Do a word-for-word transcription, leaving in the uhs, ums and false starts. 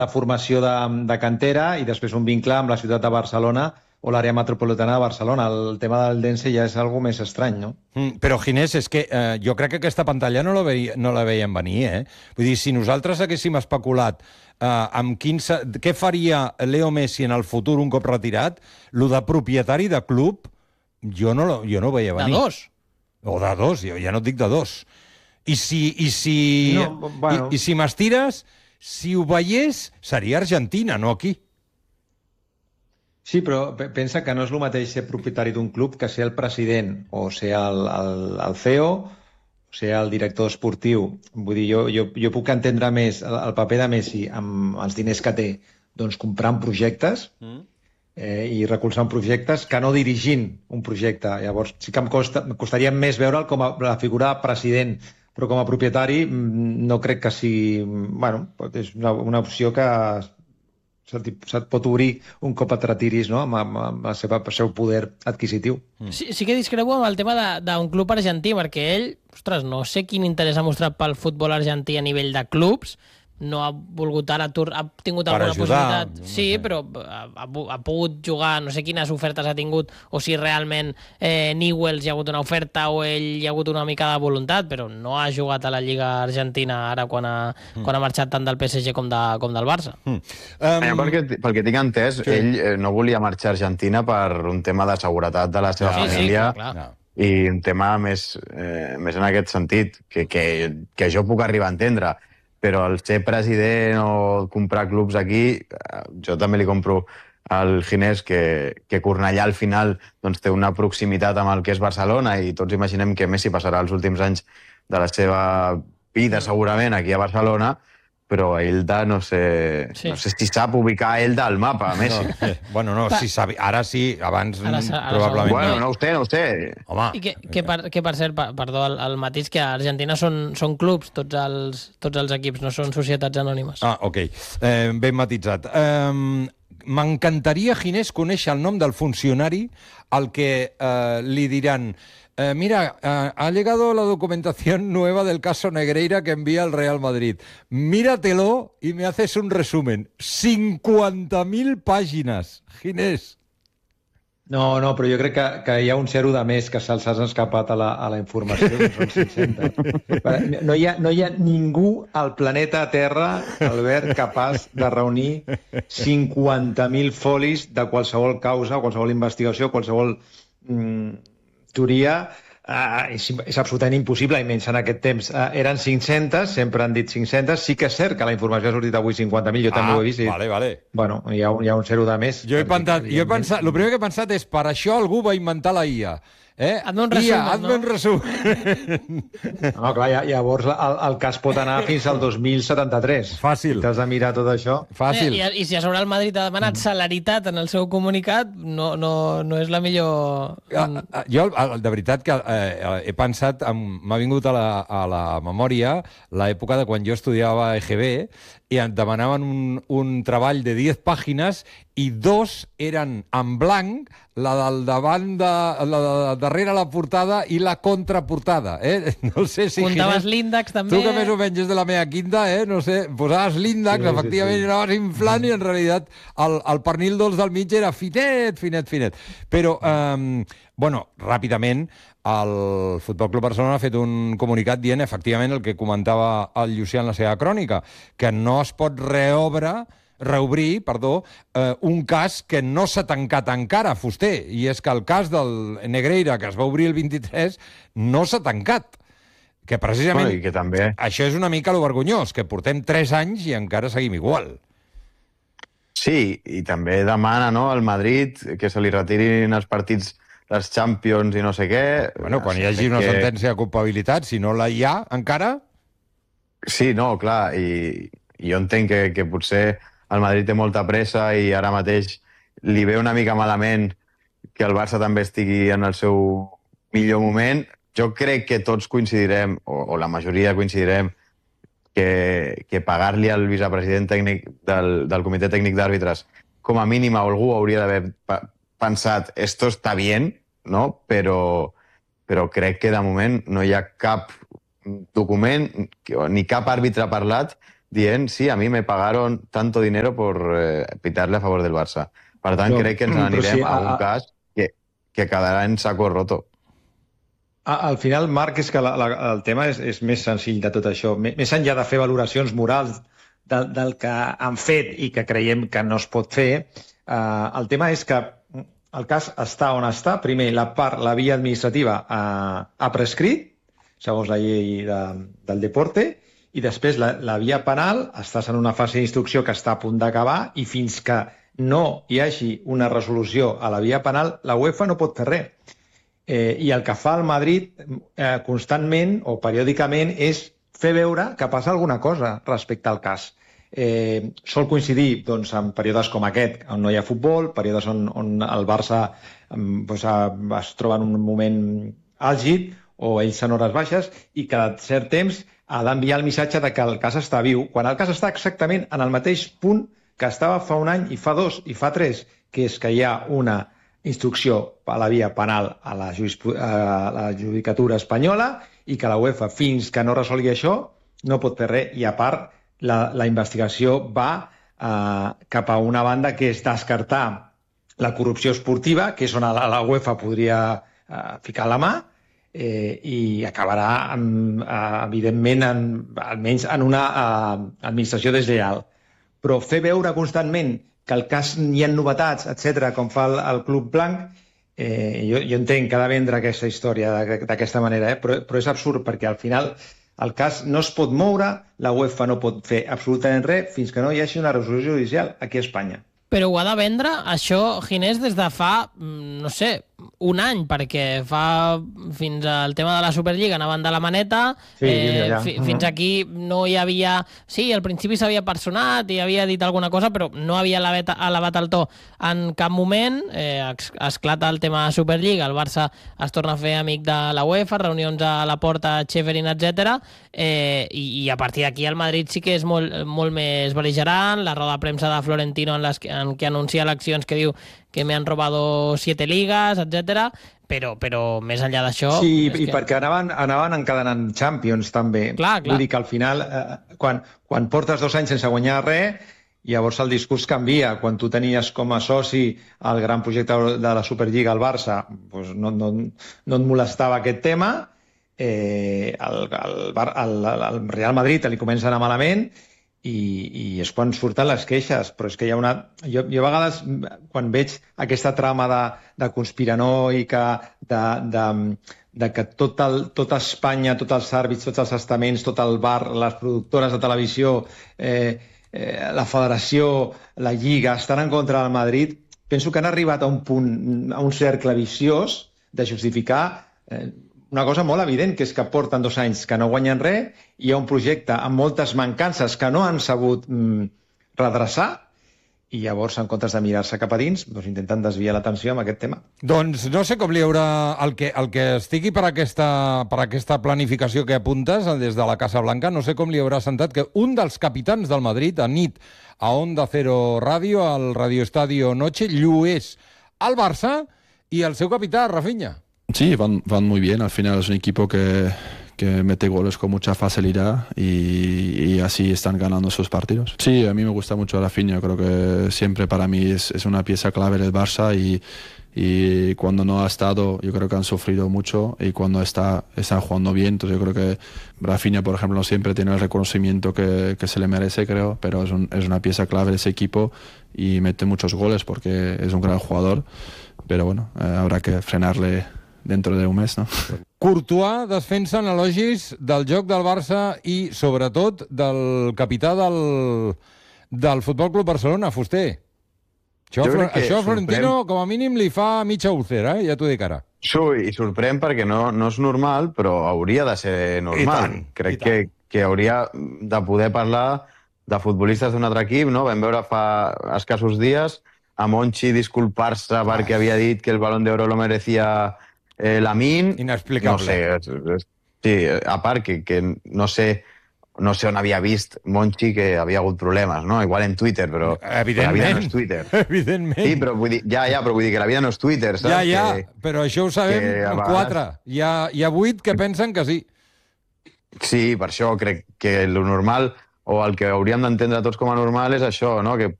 la formació de, de cantera i després un vincle amb la ciutat de Barcelona o l'àrea metropolitana de Barcelona. El tema del Dense ja és algo més estrany, no? Mm, però, Ginés, és que eh, jo crec que aquesta pantalla no la, veia, no la veiem venir, eh? Vull dir, si nosaltres haguéssim especulat eh, amb quin, què faria Leo Messi en el futur un cop retirat, lo de propietari de club, jo no, jo no ho veia venir. De dos? O de dos, jo ja no et dic de dos. I si, i si, no, bueno. i, i si m'estires, si ho veiés, seria Argentina, no aquí. Sí, però pensa que no és el mateix ser propietari d'un club que ser el president o ser el, el, el C E O o ser el director esportiu. Vull dir, jo, jo, jo puc entendre més el, el paper de Messi amb els diners que té, doncs comprant projectes mm. eh, i recolzant projectes que no dirigint un projecte. Llavors sí que em, costa, em costaria més veure'l com a la figura de president, però com a propietari no crec que sigui... Bueno, és una, una opció que se't pot obrir un cop et retiris, no? amb, amb, amb el, seu, el seu poder adquisitiu. Mm. Sí, sí que discrepo amb el tema d'un club argentí, perquè ell, ostres, no sé quin interès ha mostrat pel futbol argentí a nivell de clubs, no ha volgut ara, ha tingut per alguna ajudar, possibilitat, no sí, sé. Però ha, ha pogut jugar, no sé quines ofertes ha tingut, o si realment eh, Newell's hi ha hagut una oferta o ell hi ha hagut una mica de voluntat, però no ha jugat a la Lliga Argentina ara quan ha, mm. quan ha marxat tant del P S G com, de, com del Barça. Mm. Um... Eh, perquè, pel que tinc entès, sí. ell eh, no volia marxar a Argentina per un tema de seguretat de la seva sí, família, sí, clar, clar. I un tema més, eh, més en aquest sentit, que, que, que jo puc arribar a entendre. Però el ser president o comprar clubs aquí, jo també li compro al Ginés que, que Cornellà al final doncs, té una proximitat amb el que és Barcelona i tots imaginem que Messi passarà els últims anys de la seva vida segurament aquí a Barcelona, però Elda no sé, sí. no sé si sap ubicar Elda al mapa, Messi. No, eh, bueno, no, si sabi, ara sí, abans ara, ara probablement... Bueno, no ho sé, no ho sé. Home, I que, que, per, que per cert, perdó, el, el matís, que a Argentina són, són clubs, tots els, tots els equips, no són societats anònimes. Ah, ok. Eh, ben matitzat. Eh, M'encantaria, Ginés, conèixer el nom del funcionari al que eh, li diran eh, mira, eh, ha llegado la documentación nueva del caso Negreira que envía el Real Madrid. Míratelo y me haces un resumen. cinquanta mil pàgines, Ginés. No, no, però jo crec que, que hi ha un zero de més que se'ls ha escapat a la, a la informació, que són cinc-centes. No hi ha, no hi ha ningú al planeta Terra, Albert, capaç de reunir cinquanta mil folis de qualsevol causa, qualsevol investigació, qualsevol mm, teoria. Uh, és, és absolutament impossible, i menys en aquest temps. Uh, eren cinc-centes, sempre han dit cinc-centes. Sí que és cert que la informació ha sortit avui cinquanta mil, jo ah, també ho he vist. I, vale, vale. Bueno, hi ha, un, hi ha un zero de més. Jo he pensat, jo he pensat, el primer que he pensat és per això algú va inventar la I A. Eh? Hazme un resumen, I A, hazme no? un resumen. No, clar, llavors el, el cas pot anar fins al dos mil setanta-tres. Fàcil. Si t'has de mirar tot això. Fàcil. Eh, i, I si a sobre el Madrid ha demanat celeritat en el seu comunicat, no, no, no és la millor... Ah, jo, de veritat, que eh, he pensat, m'ha vingut a la, a la memòria l'època de quan jo estudiava a E G B i em demanaven un, un treball de deu pàgines i dos eren en blanc, la del davant, de, la de darrere la portada i la contraportada. Eh? No sé si... Comptaves l'índex, també. Tu que més o menys és de la meva quinta, eh? No sé, posaves l'índex, sí, efectivament, sí, sí. anaves inflant i en realitat el, el pernil dolç del mig era finet, finet, finet. Però, eh, bueno, ràpidament, el Futbol Club Barcelona ha fet un comunicat dient efectivament el que comentava el Llucià en la seva crònica, que no es pot reobre, reobrir, perdó, eh, un cas que no s'ha tancat encara, Fuster, i és que el cas del Negreira, que es va obrir el vint-i-tres, no s'ha tancat. Que precisament bueno, i que també... això és una mica lo vergonyós, que portem tres anys i encara seguim igual. Sí, i també demana, no, al Madrid que se li retirin els partits, les Champions i no sé què. Bueno, quan hi hagi una que... sentència de culpabilitat, si no la hi ha encara... Sí, no, clar, i, i jo entenc que, que potser el Madrid té molta pressa i ara mateix li ve una mica malament que el Barça també estigui en el seu millor moment. Jo crec que tots coincidirem, o, o la majoria coincidirem, que, que pagar-li al vicepresident tècnic del, del comitè tècnic d'àrbitres com a mínim algú hauria d'haver pensat esto está bien, no? Però, però crec que de moment no hi ha cap document ni cap àrbitre parlat dient, sí, a mi me pagaron tanto dinero por eh, pitarle a favor del Barça. Per tant, No, crec que ens però n'anirem sí, a a- un a- cas que, que quedarà en saco roto. A- Al final, Marc, és que la, la, el tema és, és més senzill de tot això. M- Més enllà de fer valoracions morals del, del que han fet i que creiem que no es pot fer, eh, el tema és que el cas està on està. Primer, la part, la via administrativa ha, ha prescrit, segons la llei de, del deporte, i després la, la via penal, estàs en una fase d'instrucció que està a punt d'acabar i fins que no hi hagi una resolució a la via penal, la UEFA no pot fer res. Eh, I el que fa el Madrid eh, constantment o periòdicament és fer veure que passa alguna cosa respecte al cas. Eh, sol coincidir doncs, en períodes com aquest, on no hi ha futbol, períodes on, on el Barça doncs, es troba en un moment àlgid o ells en hores baixes i cada cert temps ha d'enviar el missatge de que el cas està viu, quan el cas està exactament en el mateix punt que estava fa un any i fa dos i fa tres, que és que hi ha una instrucció a la via penal a la, a la judicatura espanyola i que la UEFA, fins que no resolgui això, no pot fer res. I a part, la, la investigació va eh, cap a una banda que és descartar la corrupció esportiva, que és on la, la UEFA podria eh, ficar la mà, eh, i acabarà, en, eh, evidentment, en, almenys en una eh, administració deslleial. Però fer veure constantment que el cas hi ha novetats, etcètera, com fa el, el Club Blanc, eh, jo, jo entenc que ha de vendre aquesta història d'aquesta manera, eh, però, però és absurd perquè al final el cas no es pot moure, la UEFA no pot fer absolutament res fins que no hi hagi una resolució judicial aquí a Espanya. Però ho ha de vendre, això, Ginés, des de fa, no sé, un any, perquè fa fins al tema de la Superliga anaven de la maneta, sí, eh, ja. fi, fins aquí no hi havia... Sí, al principi s'havia personat i havia dit alguna cosa, però no havia elevat, elevat el to en cap moment. Eh, esclata el tema de Superliga, el Barça es torna a fer amic de la UEFA, reunions a la porta, Cheverin, etcètera. Eh, i, I a partir d'aquí el Madrid sí que és molt, molt més beligerant, la roda de premsa de Florentino en, les, en què anuncia eleccions que diu que me han robado siete ligas, etcètera. Però, però més enllà d'això... Sí, i que... perquè anaven, anaven encadenant Champions, també. Clar, clar. Vull dir que al final, eh, quan, quan portes dos anys sense guanyar res, llavors el discurs canvia. Quan tu tenies com a soci el gran projecte de la Superliga al Barça, doncs no, no, no et molestava aquest tema. Eh, el, el, el, el Real Madrid li comença a anar malament i, i és quan surten les queixes, però és que hi ha una... Jo, jo a vegades, quan veig aquesta trama de, de conspiranoica, de, de, de que tot, el, tot Espanya, tots els àrbits, tots els estaments, tot el bar, les productores de televisió, eh, eh, la federació, la Lliga, estan en contra del Madrid, penso que han arribat a un punt, a un cercle viciós de justificar eh, una cosa molt evident, que és que porten dos anys que no guanyen res, i hi ha un projecte amb moltes mancances que no han sabut mm, redreçar, i llavors, en comptes de mirar-se cap a dins, doncs intenten desviar l'atenció amb aquest tema. Doncs no sé com li haurà... El que, el que estigui per aquesta, per aquesta planificació que apuntes des de la Casa Blanca, no sé com li haurà sentat que un dels capitans del Madrid, a nit, a Onda Cero Ràdio, al Radio Estadio Noche, llués al Barça i el seu capità, Rafinha. Sí, van, van muy bien. Al final es un equipo que, que mete goles con mucha facilidad y, y así están ganando sus partidos. Sí, a mí me gusta mucho Rafinha. Creo que siempre para mí es, es una pieza clave del Barça y, y cuando no ha estado yo creo que han sufrido mucho y cuando está están jugando bien. Entonces yo creo que Rafinha, por ejemplo, no siempre tiene el reconocimiento que, que se le merece, creo, pero es, un, es una pieza clave de ese equipo y mete muchos goles porque es un gran jugador. Pero bueno, eh, habrá que frenarle dentro de un mes, no? Courtois desfensa en elogis del joc del Barça i, sobretot, del capità del, del Futbol Club Barcelona, Fuster. Això, això Florentino, sorprèn... com a mínim, li fa mitja úlcera, eh? Ja t'ho dic ara. Sí, i sorprèn perquè no, no és normal, però hauria de ser normal. I tant, Crec i tant. que, que hauria de poder parlar de futbolistes d'un altre equip, no? Vam veure fa escassos dies a Monchi disculpar-se perquè havia dit que el Balón d'Oro lo merecía Eh, Lamine... Inexplicable. No sé, és, és, sí, a part que, que no sé no sé on havia vist Monchi que havia hagut problemes, no? Igual en Twitter, però Evidentment. la vida no és Twitter. Evidentment. Sí, però vull dir, ja, ja, però vull dir que la vida no és Twitter, saps? Ja, ja, que, però això ho sabem en vegades... quatre. Hi ha, hi ha vuit que pensen que sí. Sí, per això crec que el normal o el que hauríem d'entendre tots com a normal és això, no? Que